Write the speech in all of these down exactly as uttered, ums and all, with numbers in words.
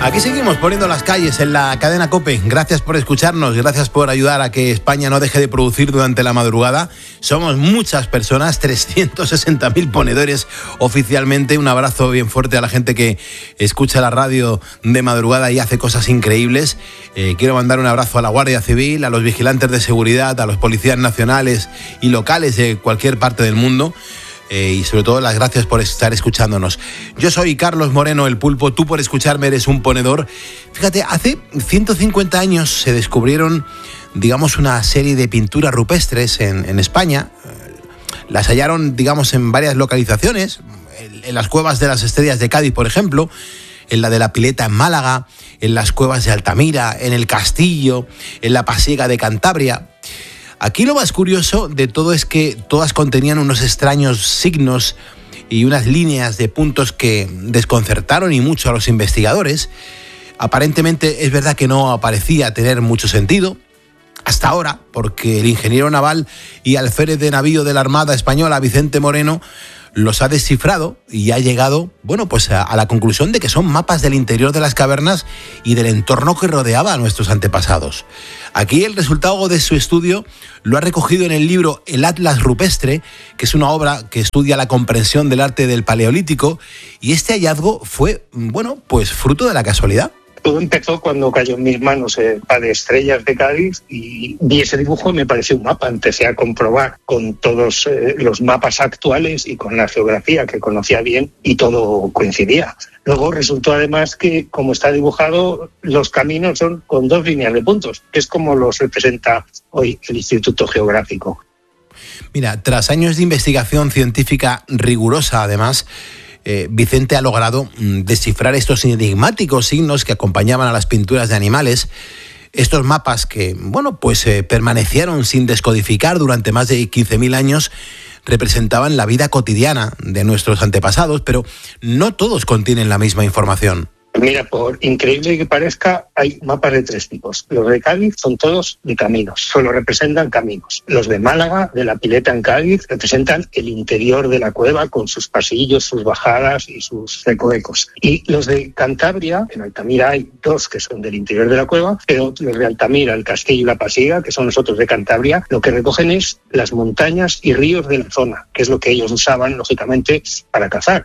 Aquí seguimos poniendo las calles en la cadena COPE. Gracias por escucharnos, gracias por ayudar a que España no deje de producir durante la madrugada. Somos muchas personas, trescientos sesenta mil ponedores oficialmente. Un abrazo bien fuerte a la gente que escucha la radio de madrugada y hace cosas increíbles. Eh, quiero mandar un abrazo a la Guardia Civil, a los vigilantes de seguridad, a los policías nacionales y locales de cualquier parte del mundo. Eh, y sobre todo las gracias por estar escuchándonos. Yo soy Carlos Moreno, el Pulpo, tú por escucharme eres un ponedor. Fíjate, hace ciento cincuenta años se descubrieron, digamos, una serie de pinturas rupestres en, en España. Las hallaron, digamos, en varias localizaciones, en, en las cuevas de las Estrellas de Cádiz, por ejemplo, en la de la Pileta en Málaga, en las cuevas de Altamira, en el Castillo, en la Pasiega de Cantabria. Aquí lo más curioso de todo es que todas contenían unos extraños signos y unas líneas de puntos que desconcertaron y mucho a los investigadores. Aparentemente es verdad que no parecía tener mucho sentido hasta ahora, porque el ingeniero naval y alférez de navío de la Armada Española, Vicente Moreno, los ha descifrado y ha llegado, bueno, pues a, a la conclusión de que son mapas del interior de las cavernas y del entorno que rodeaba a nuestros antepasados. Aquí el resultado de su estudio lo ha recogido en el libro El Atlas Rupestre, que es una obra que estudia la comprensión del arte del Paleolítico, y este hallazgo fue, bueno, pues fruto de la casualidad. Todo empezó cuando cayó en mis manos el mapa de Estrellas de Cádiz y vi ese dibujo y me pareció un mapa. Empecé a comprobar con todos eh, los mapas actuales y con la geografía que conocía bien y todo coincidía. Luego resultó además que, como está dibujado, los caminos son con dos líneas de puntos, que es como los representa hoy el Instituto Geográfico. Mira, tras años de investigación científica rigurosa, además, Eh, Vicente ha logrado mm, descifrar estos enigmáticos signos que acompañaban a las pinturas de animales. Estos mapas que, bueno, pues eh, permanecieron sin descodificar durante más de quince mil años, representaban la vida cotidiana de nuestros antepasados, pero no todos contienen la misma información. Mira, por increíble que parezca, hay mapas de tres tipos. Los de Cádiz son todos de caminos, solo representan caminos. Los de Málaga, de la Pileta en Cádiz, representan el interior de la cueva con sus pasillos, sus bajadas y sus recovecos. Y los de Cantabria, en Altamira hay dos que son del interior de la cueva, pero los de Altamira, el Castillo y la Pasiega, que son los otros de Cantabria, lo que recogen es las montañas y ríos de la zona, que es lo que ellos usaban, lógicamente, para cazar.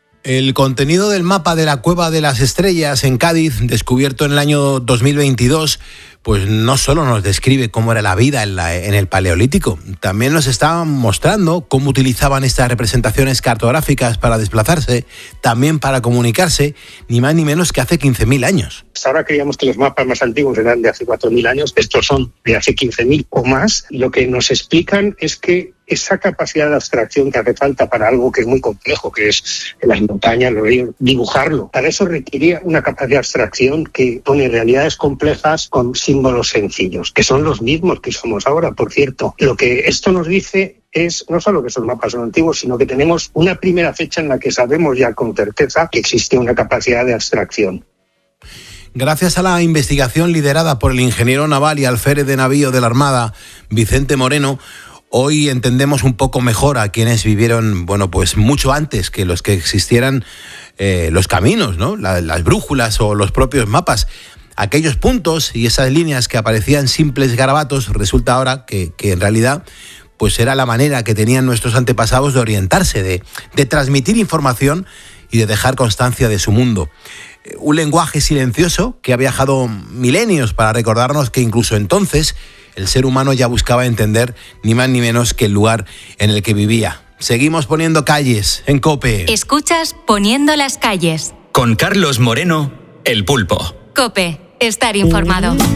El contenido del mapa de la Cueva de las Estrellas en Cádiz, descubierto en el año dos mil veintidós, pues no solo nos describe cómo era la vida en, la, en el Paleolítico, también nos está mostrando cómo utilizaban estas representaciones cartográficas para desplazarse, también para comunicarse, ni más ni menos que hace quince mil años. Hasta ahora creíamos que los mapas más antiguos eran de hace cuatro mil años, estos son de hace quince mil o más, y lo que nos explican es que esa capacidad de abstracción que hace falta para algo que es muy complejo, que es las montañas, los ríos, dibujarlo, para eso requería una capacidad de abstracción que pone realidades complejas con símbolos sencillos, que son los mismos que somos ahora, por cierto. Lo que esto nos dice es no solo que esos mapas son antiguos, sino que tenemos una primera fecha en la que sabemos ya con certeza que existe una capacidad de abstracción. Gracias a la investigación liderada por el ingeniero naval y alférez de navío de la Armada, Vicente Moreno, hoy entendemos un poco mejor a quienes vivieron, bueno, pues mucho antes que los que existieran eh, los caminos, ¿no? La, las brújulas o los propios mapas. Aquellos puntos y esas líneas que aparecían simples garabatos, resulta ahora que, que en realidad pues era la manera que tenían nuestros antepasados de orientarse, de, de transmitir información y de dejar constancia de su mundo. Un lenguaje silencioso que ha viajado milenios para recordarnos que incluso entonces el ser humano ya buscaba entender ni más ni menos que el lugar en el que vivía. Seguimos poniendo calles en COPE. Escuchas Poniendo las calles. Con Carlos Moreno, el Pulpo. COPE, estar informado.